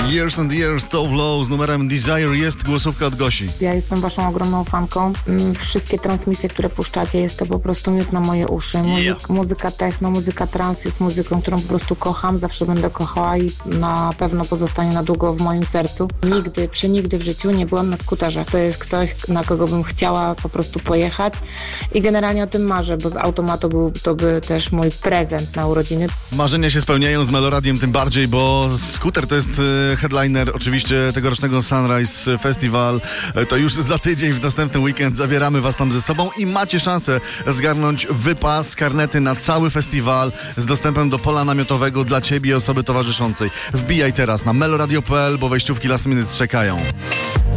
Years and Years, Tove Lo z numerem Desire. Jest głosówka od Gosi. Ja jestem waszą ogromną fanką. Wszystkie transmisje, które puszczacie, jest to po prostu miód na moje uszy. Muzyka techno, muzyka trans jest muzyką, którą po prostu kocham, zawsze będę kochała i na pewno pozostanie na długo w moim sercu. Nigdy w życiu nie byłam na skuterze. To jest ktoś, na kogo bym chciała po prostu pojechać i generalnie o tym marzę, bo z automatu to by też mój prezent na urodziny. Marzenia się spełniają z Meloradiem tym bardziej, bo skuter to jest headliner oczywiście tegorocznego Sunrise Festival. To już za tydzień, w następny weekend zabieramy was tam ze sobą i macie szansę zgarnąć wypas, karnety na cały festiwal z dostępem do pola namiotowego dla ciebie i osoby towarzyszącej. Wbijaj teraz na meloradio.pl, bo wejściówki last minute czekają.